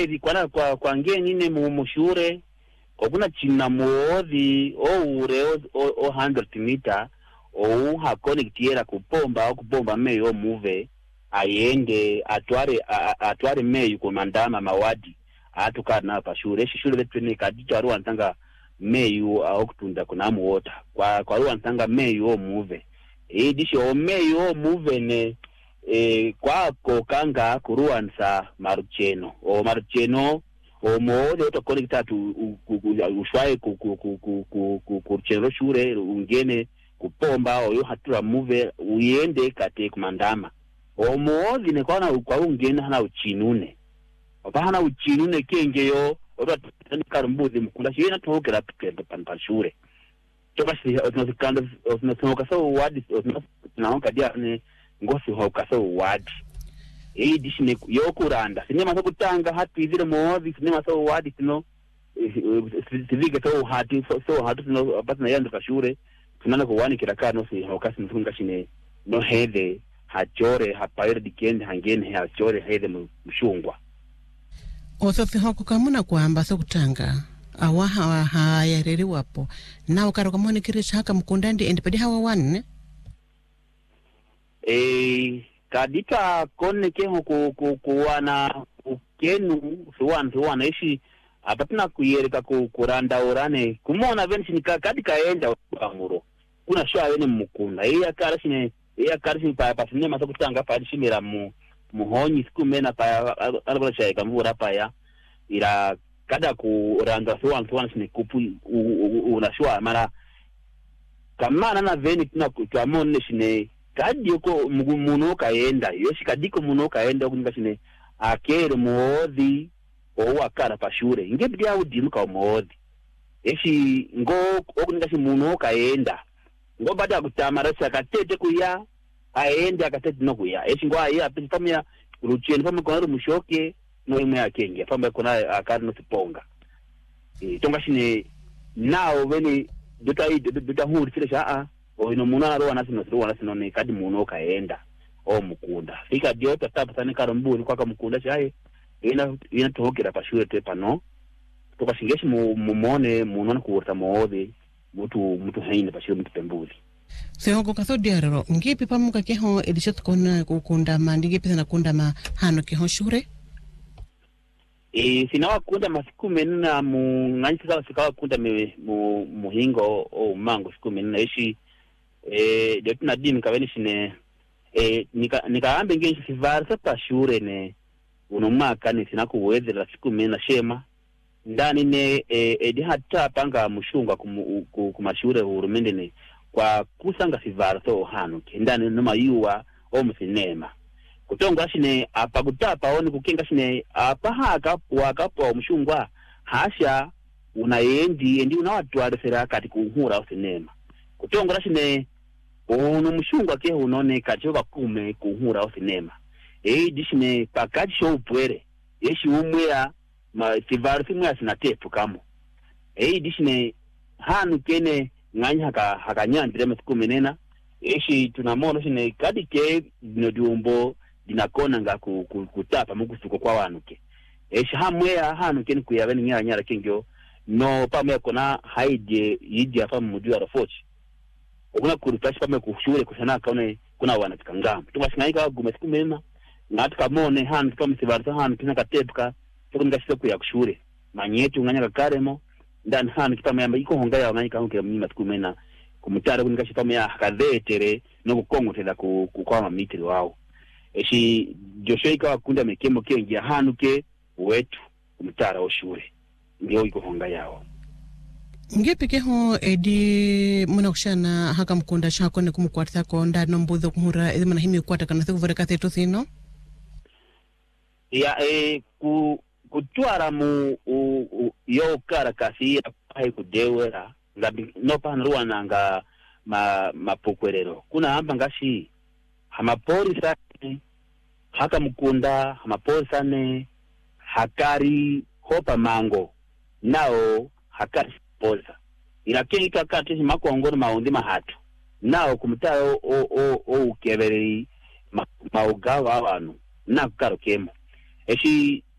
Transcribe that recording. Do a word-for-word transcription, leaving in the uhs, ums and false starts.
kweli kwa kwa kwa ngeni ne mu mushure okuna china muodhi o ure o, o, o one hundred meter o ha connectiera kupomba au kupomba meyo move ayende atware atware meyo kumandama mawadi atukana pa shure shure letweni kadito aru antanga meyo okutunda kuna muota kwa kwa aru antanga meyo move e disho meyo move ne e kwa kokanga kuruansa marucheno o marucheno o moode to connecta tu ushwaye ku ku ku ku ku ku chero shure ungene kupomba oyo hatura move uyende kate kumandama o moode ne kwana kwa ungene hana uchinune opahana uchinune kengeyo oto karumbuzi mukunda shina tokera pembe pan shure toka shi otunokanda otunoka so wadi otunoka dia ne ngosi hoka so wadi e dishine yokuranda sinema so kutanga hati zile mozi sinema so wadi tino siviga so hati so hati tino batna yanda kashure tunana ko wani kirakano si hoka sinfunga shine no hede hachore hapaire dikende hangene hachore hede mshungwa osofi hoko kamuna kwamba so kutanga awaha hayareri wapo na ukaro kamone kirisha haka mkundandi endipedi hawa wanne eh kadika kone keho ku ku kuwana ukenu suwan suwan ishi apatina kuyereka ku kuranda orane kumona vensi ni kadika enda amuro kuna shwa yene mukunda iya karashine iya karashine pa pa sinema so kutanga pa shimira mu muhonyi sikumena pa alabara shaye kamvura pa ya ira kada ku randa suwan suwan shine kupu unashwa mara kamana na veni tuna kutamone shine kadi yuko muno kaenda yoshi kadiko muno kaenda kuninga shine akere muodhi o akara pashure ngebidi audi muka muodhi eshi ngo okuninga shi muno kaenda ngo bada kutamara sakatete kuya aende akatete no kuya eshi ngo aya pamya rucheni pamwe kono mushoke no imwe akenge pamwe kona akari no siponga e tonga shine nao veni dutai duta huri chile sha a o ino muna ro wana sino ro wana sino ne kadi muno kaenda o mukunda fika diota tapa tane karambuni kwa mukunda shaye ina ina tohokera pashure te pano toka singeshi mu mumone muno na kuurta moodhi mutu mutu haine pashure mutu pembuli sehoko katho diarero ngipi pamuka keho edishat kona kukunda mandi ngipi sana kunda ma hano keho shure e sinawa kunda masiku menna mu nganyisa kala sikawa kunda me mu muhingo o mango siku menna ishi eh de tuna dini kaveni shine eh nika nikaambe ngenshi sivarsa pashure ne uno mwaka ni sinakuwezera siku menna shema ndani ne eh edi hata panga mushunga ku kumashure urumende ne kwa kusanga sivarsa hano ndani no mayuwa o musinema kutonga shine apa kutapa oni kukenga shine apa haka wakapo mushungwa hasha unayendi endi unawatwala sera kati kuhura o sinema kutonga shine ono mushungwa ke unone kachoba kume kuhura o sinema e dishine pakati sho upwere yeshi umwea ma sivarsi mwa sinatepu kamo e dishine hanu kene nganya haka hakanyandire masikumenena yeshi tunamono shine kadi ke nodumbo dinakona nga ku, ku, kutapa mugusuko kwa wanuke eshi hamwea hanu kene kuyaveni nyara nyara kengyo no pamwe kona haide yidi afa mujua rafochi okuna kurutashi pamwe kushure kusana kaone kuna wanatika ngamu tubashingaika gume siku mema ngatika mone hanu pamwe sivarisa hanu kina katepka toko ngashisa kuya kushure manyetu nganya kakaremo ndani hanu kipamwe yamba iko hongaya wanganyika hunke mnima siku mena kumutara kunikashi pamwe ya hakadetere no kukongo tela kukwama mitiri wao eshi joshoika wakunda mekemo kengi ya hanuke wetu umtara oshure ndio iko honga yao ngepe keho edi muna kushana haka mkunda chako ne kumukwatisa ko ndano mbudho kumura edi mana himi kwata kana thukuvore kathetu thino ya e ku kutwara mu u, u, yo kara kasi ya pai kudewera ngabi no panruwa nanga ma mapokwerero kuna amba ngashi hamapori sane haka mkunda hamapori sane hakari hopa mango nao hakari poza ila kenga kati makongoro maundi mahatu nao kumutaro o o o ukeberi ma, maugawa abantu nakaro kemo eshi